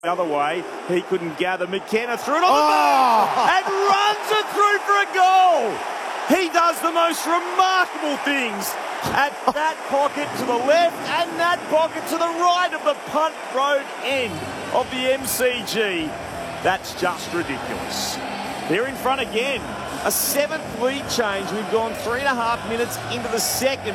the other way. He couldn't gather. McKenna threw it on the move and runs it through for a goal. He does the most remarkable things at that pocket to the left and that pocket to the right of the punt road end of the MCG. That's just ridiculous. They're in front again. A 7th lead change. We've gone 3.5 minutes into the second.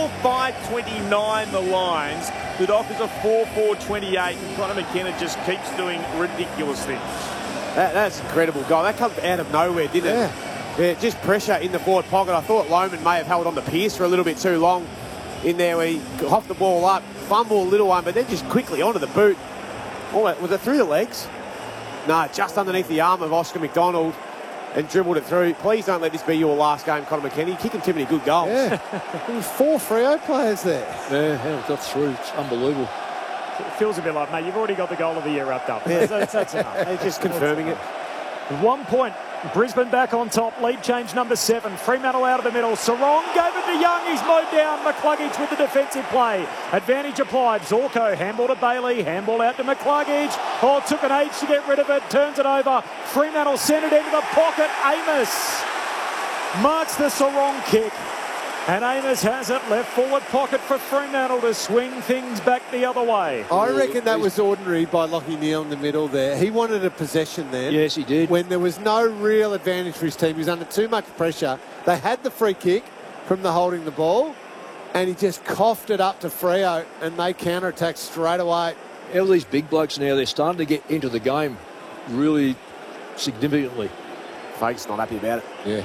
4-5-29 the lines. The Dockers are 4-4-28, and Connor McKenna just keeps doing ridiculous things. That's an incredible goal. That comes out of nowhere, didn't it? Yeah, just pressure in the forward pocket. I thought Lohman may have held on to Pearce for a little bit too long in there where he hopped the ball up, fumbled a little one, but then just quickly onto the boot. Was it through the legs? No, just underneath the arm of Oscar McDonald and dribbled it through. Please don't let this be your last game, Connor McKenna. You're kicking too many good goals. Yeah, there were 4 Freo players there. Yeah, it got through. It's unbelievable. It feels a bit like, mate, you've already got the goal of the year wrapped up. Yeah. That's enough. They're just confirming it. 1 point. Brisbane back on top. Lead change number 7. Fremantle out of the middle. Sarong gave it to Young. He's mowed down. McCluggage with the defensive play. Advantage applied. Zorko handball to Bailey. Handball out to McCluggage. Oh, took an age to get rid of it. Turns it over. Fremantle sent it into the pocket. Amos marks the Sarong kick. And Amos has it left forward pocket for Fremantle to swing things back the other way. I reckon that was ordinary by Lachie Neale in the middle there. He wanted a possession then. Yes, he did. When there was no real advantage for his team. He was under too much pressure. They had the free kick from the holding the ball, and he just coughed it up to Freo, and they counter-attacked straight away. All these big blokes now, they're starting to get into the game really significantly. Fake's not happy about it. Yeah.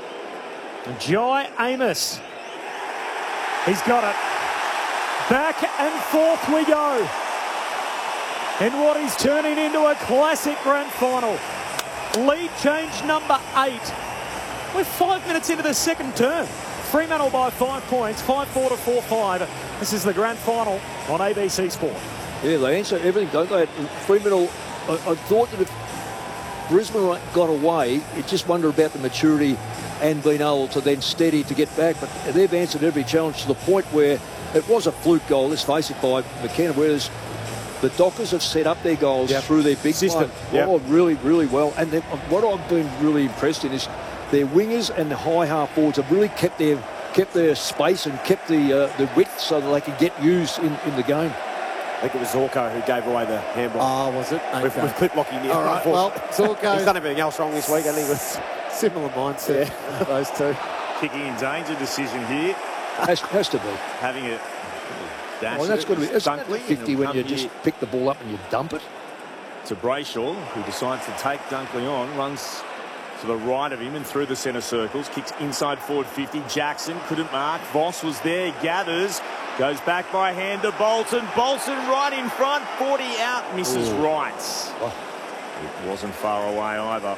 Jai Amos. He's got it. Back and forth we go. In what is turning into a classic grand final. Lead change number 8. We're 5 minutes into the second term. Fremantle by 5 points, 5-4 to 4-5. This is the grand final on ABC Sport. Yeah, they answer everything, don't they? Fremantle, I thought that if Brisbane got away, it just wonder about the maturity and being able to then steady to get back. But they've answered every challenge to the point where it was a fluke goal, let's face it, by McKenna, whereas the Dockers have set up their goals through their big system. Oh, really, really well. And what I've been really impressed in is their wingers and the high half forwards have really kept their space and kept the width so that they can get used in the game. I think it was Zorko who gave away the handball. Oh, was it? Okay. With clip Lachie Neale. All right, well, Zorko... He's done everything else wrong this week, hasn't he? Similar mindset, those two. Kicking in danger decision here. Has to be. Having it dash. Well, that's got to be. It's Dunkley 50 when you just pick the ball up and you dump it. To Brayshaw, who decides to take Dunkley on, runs to the right of him and through the centre circles, kicks inside forward 50. Jackson couldn't mark. Voss was there, gathers, goes back by hand to Bolton. Bolton right in front, 40 out, misses right. It wasn't far away either.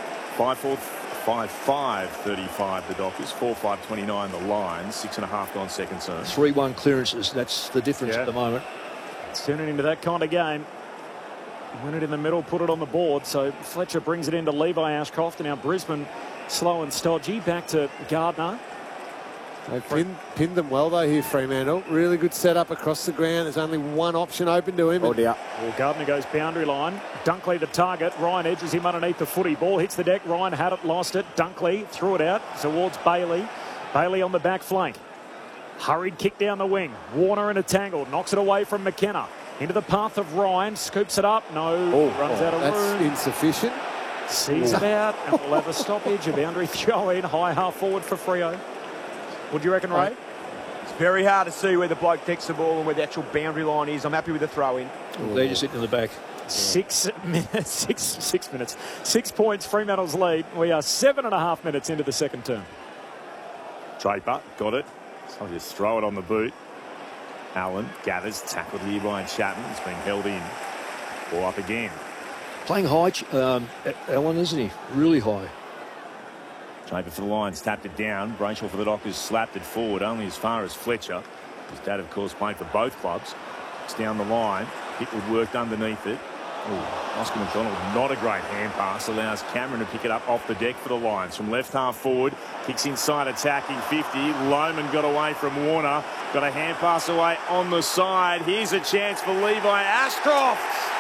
5-5-35 the Dockers, 4-5-29 the Lions, 6.5 gone second term. 3-1 clearances, that's the difference at the moment. It's turning into that kind of game. Win it in the middle, put it on the board. So Fletcher brings it into Levi Ashcroft, and now Brisbane slow and stodgy. Back to Gardner. They pinned them well, though, here, Fremantle. Really good setup across the ground. There's only one option open to him. Oh, dear. Well, Gardner goes boundary line. Dunkley the target. Ryan edges him underneath the footy. Ball hits the deck. Ryan had it, lost it. Dunkley threw it out towards Bailey. Bailey on the back flank. Hurried kick down the wing. Warner in a tangle. Knocks it away from McKenna. Into the path of Ryan. Scoops it up. No. Runs out of room. That's insufficient. Sees it out. And we'll have a stoppage. A boundary throw in. High half forward for Freo. What do you reckon, Ray? It's very hard to see where the bloke takes the ball and where the actual boundary line is. I'm happy with the throw-in. They're just sitting in the back. 6 minutes. 6 minutes. 6 points, Fremantle's lead. We are 7.5 minutes into the second term. Draper got it. So just throw it on the boot. Allen gathers, tackled here by Chatton. It's been held in. Ball up again. Playing high, Allen, isn't he? Really high. Draper for the Lions, tapped it down. Brayshaw for the Dockers slapped it forward, only as far as Fletcher. His dad, of course, played for both clubs. It's down the line. Pickwood worked underneath it. Oscar McDonald, not a great hand pass, allows Cameron to pick it up off the deck for the Lions. From left half forward, kicks inside, attacking 50. Lohman got away from Warner. Got a hand pass away on the side. Here's a chance for Levi Ashcroft.